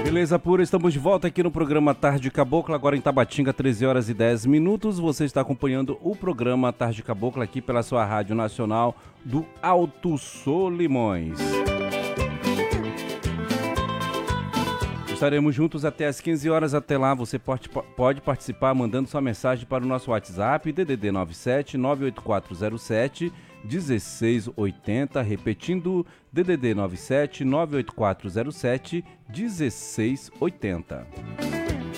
Beleza pura, estamos de volta aqui no programa Tarde Cabocla, agora em Tabatinga, 13 horas e 10 minutos. Você está acompanhando o programa Tarde Cabocla aqui pela sua Rádio Nacional do Alto Solimões. Estaremos juntos até às 15 horas. Até lá, você pode participar mandando sua mensagem para o nosso WhatsApp, DDD 97 98407 1680, repetindo, DDD 97 98407 1680.